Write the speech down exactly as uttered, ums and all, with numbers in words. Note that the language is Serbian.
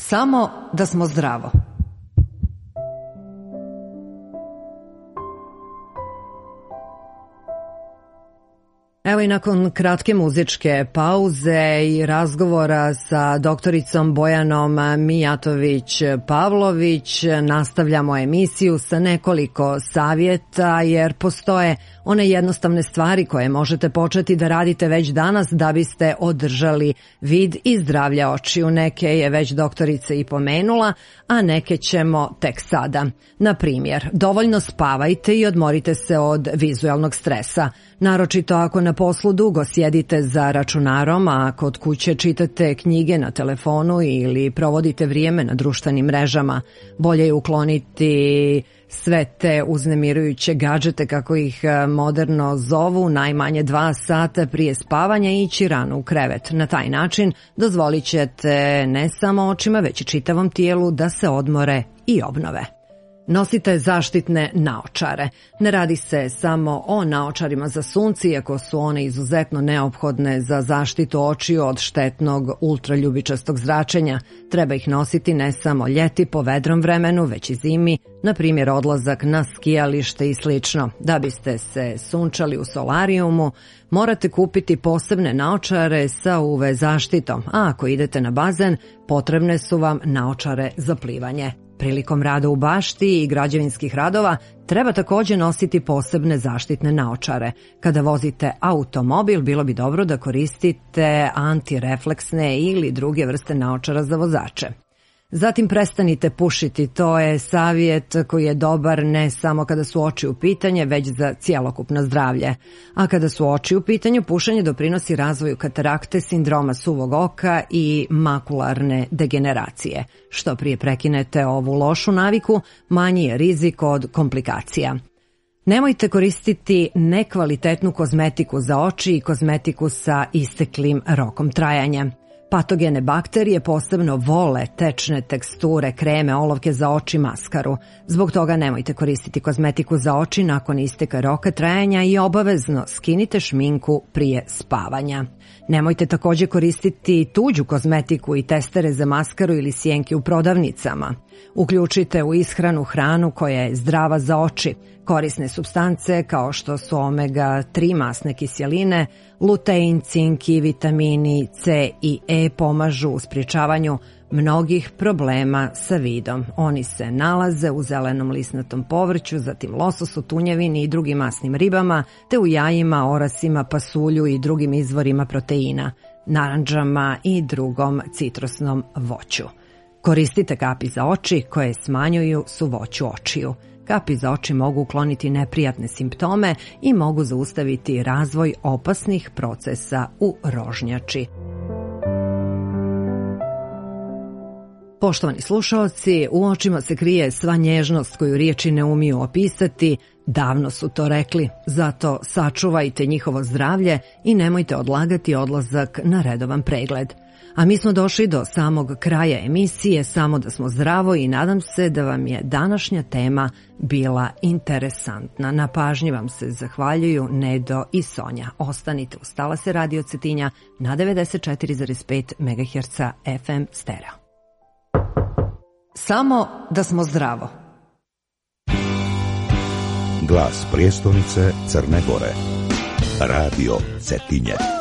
Samo da smo zdravo. Evo i nakon kratke muzičke pauze i razgovora sa doktoricom Bojanom Mijatović-Pavlović nastavljamo emisiju sa nekoliko savjeta, jer postoje one jednostavne stvari koje možete početi da radite već danas da biste održali vid i zdravlje očiju. Neke je već doktorica i pomenula, a neke ćemo tek sada. Na primjer, dovoljno spavajte i odmorite se od vizualnog stresa. Naročito ako na poslu dugo sjedite za računarom, a kod kuće čitate knjige na telefonu ili provodite vrijeme na društvenim mrežama. Bolje je ukloniti sve te uznemirujuće gadžete, kako ih moderno zovu, najmanje dva sata prije spavanja i ići rano u krevet. Na taj način dozvolit ćete ne samo očima, već i čitavom tijelu da se odmore i obnove. Nosite zaštitne naočare. Ne radi se samo o naočarima za sunce, iako su one izuzetno neophodne za zaštitu očiju od štetnog ultraljubičastog zračenja. Treba ih nositi ne samo ljeti po vedrom vremenu, već i zimi, na primjer odlazak na skijalište i slično. Da biste se sunčali u solarijumu, morate kupiti posebne naočare sa U V zaštitom, a ako idete na bazen, potrebne su vam naočare za plivanje. Prilikom rada u bašti i građevinskih radova treba također nositi posebne zaštitne naočare. Kada vozite automobil, bilo bi dobro da koristite antirefleksne ili druge vrste naočara za vozače. Zatim prestanite pušiti, to je savjet koji je dobar ne samo kada su oči u pitanju, već za cjelokupno zdravlje. A kada su oči u pitanju, pušenje doprinosi razvoju katarakte, sindroma suvog oka i makularne degeneracije. Što prije prekinete ovu lošu naviku, manji je rizik od komplikacija. Nemojte koristiti nekvalitetnu kozmetiku za oči i kozmetiku sa isteklim rokom trajanja. Patogene bakterije posebno vole tečne teksture, kreme, olovke za oči, maskaru. Zbog toga nemojte koristiti kozmetiku za oči nakon isteka roka trajanja i obavezno skinite šminku prije spavanja. Nemojte također koristiti tuđu kozmetiku i testere za maskaru ili sjenke u prodavnicama. Uključite u ishranu hranu koja je zdrava za oči. Korisne supstance kao što su omega tri masne kiseline, lutein, cink i vitamini C i E pomažu u sprječavanju mnogih problema sa vidom. Oni se nalaze u zelenom lisnatom povrću, zatim lososu, tunjevini i drugim masnim ribama, te u jajima, orasima, pasulju i drugim izvorima proteina, narandžama i drugom citrusnom voću. Koristite kapi za oči koje smanjuju suvoću očiju. Kapi za oči mogu ukloniti neprijatne simptome i mogu zaustaviti razvoj opasnih procesa u rožnjači. Poštovani slušaoci, u očima se krije sva nježnost koju riječi ne umiju opisati. Davno su to rekli, zato sačuvajte njihovo zdravlje i nemojte odlagati odlazak na redovan pregled. A mi smo došli do samog kraja emisije Samo da smo zdravo i nadam se da vam je današnja tema bila interesantna. Na pažnji vam se zahvaljuju Nedo i Sonja. Ostanite uz Talase Radio Cetinja na devedeset četiri zarez pet megaherca F M stereo. Samo da smo zdravo. Glas prijestolnice Crne Gore. Radio Cetinje.